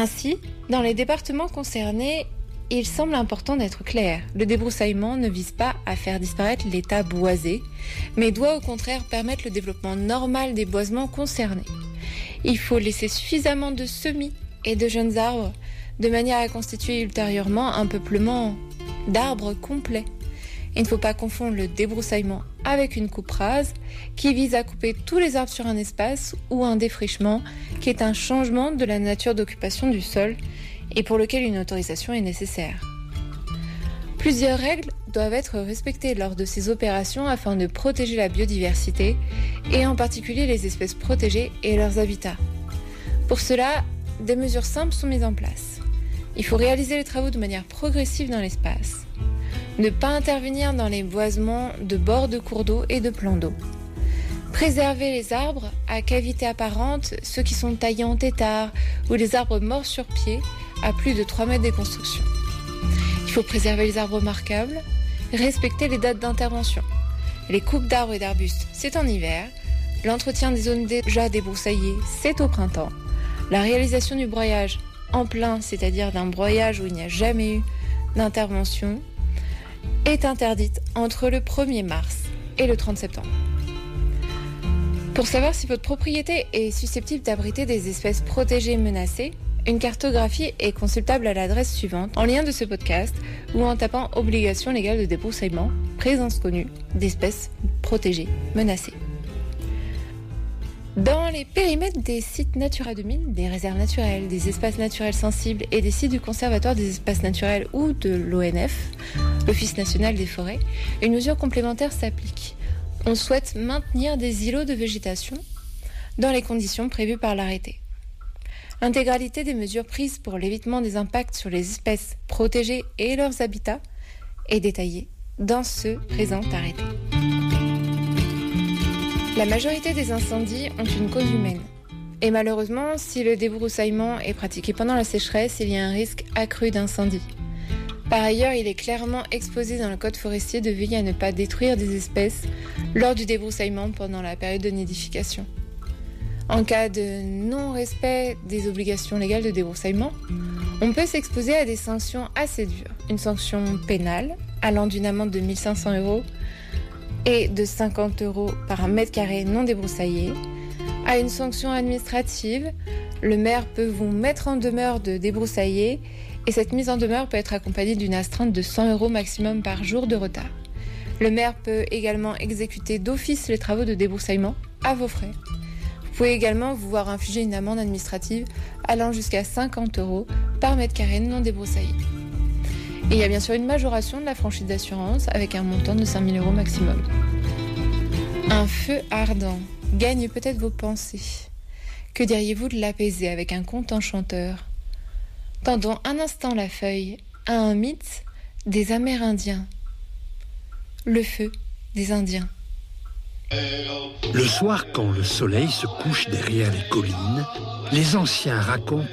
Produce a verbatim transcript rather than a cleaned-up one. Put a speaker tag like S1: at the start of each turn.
S1: Ainsi, dans les départements concernés, il semble important d'être clair. Le débroussaillement ne vise pas à faire disparaître l'état boisé, mais doit au contraire permettre le développement normal des boisements concernés. Il faut laisser suffisamment de semis et de jeunes arbres, de manière à constituer ultérieurement un peuplement d'arbres complets. Il ne faut pas confondre le débroussaillement avec une coupe rase qui vise à couper tous les arbres sur un espace ou un défrichement qui est un changement de la nature d'occupation du sol et pour lequel une autorisation est nécessaire. Plusieurs règles doivent être respectées lors de ces opérations afin de protéger la biodiversité et en particulier les espèces protégées et leurs habitats. Pour cela, des mesures simples sont mises en place. Il faut réaliser les travaux de manière progressive dans l'espace. Ne pas intervenir dans les boisements de bords de cours d'eau et de plans d'eau. Préserver les arbres à cavité apparente, ceux qui sont taillés en tétard ou les arbres morts sur pied à plus de trois mètres des constructions. Il faut préserver les arbres remarquables, respecter les dates d'intervention. Les coupes d'arbres et d'arbustes, c'est en hiver. L'entretien des zones déjà débroussaillées, c'est au printemps. La réalisation du broyage en plein, c'est-à-dire d'un broyage où il n'y a jamais eu d'intervention, est interdite entre le premier mars et le trente septembre. Pour savoir si votre propriété est susceptible d'abriter des espèces protégées menacées, une cartographie est consultable à l'adresse suivante en lien de ce podcast ou en tapant obligation légale de débroussaillement, présence connue d'espèces protégées menacées. Dans les périmètres des sites Natura deux mille, des réserves naturelles, des espaces naturels sensibles et des sites du Conservatoire des espaces naturels ou de l'O N F, l'Office national des forêts, une mesure complémentaire s'applique. On souhaite maintenir des îlots de végétation dans les conditions prévues par l'arrêté. L'intégralité des mesures prises pour l'évitement des impacts sur les espèces protégées et leurs habitats est détaillée dans ce présent arrêté. La majorité des incendies ont une cause humaine. Et malheureusement, si le débroussaillement est pratiqué pendant la sécheresse, il y a un risque accru d'incendie. Par ailleurs, il est clairement exposé dans le code forestier de veiller à ne pas détruire des espèces lors du débroussaillement pendant la période de nidification. En cas de non-respect des obligations légales de débroussaillement, on peut s'exposer à des sanctions assez dures. Une sanction pénale allant d'une amende de mille cinq cents euros et de cinquante euros par mètre carré non débroussaillé, à une sanction administrative. Le maire peut vous mettre en demeure de débroussailler et cette mise en demeure peut être accompagnée d'une astreinte de cent euros maximum par jour de retard. Le maire peut également exécuter d'office les travaux de débroussaillement à vos frais. Vous pouvez également vous voir infliger une amende administrative allant jusqu'à cinquante euros par mètre carré non débroussaillé. Et il y a bien sûr une majoration de la franchise d'assurance avec un montant de cinq mille euros maximum. Un feu ardent gagne peut-être vos pensées. Que diriez-vous de l'apaiser avec un conte enchanteur? Tendons un instant la feuille à un mythe des Amérindiens. Le feu des Indiens.
S2: Le soir, quand le soleil se couche derrière les collines, les anciens racontent